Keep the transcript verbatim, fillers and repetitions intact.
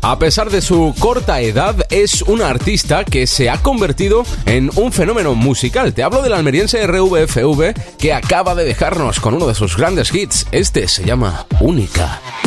A pesar de su corta edad, es una artista que se ha convertido en un fenómeno musical. Te hablo del almeriense R V F V, que acaba de dejarnos con uno de sus grandes hits. Este se llama Única.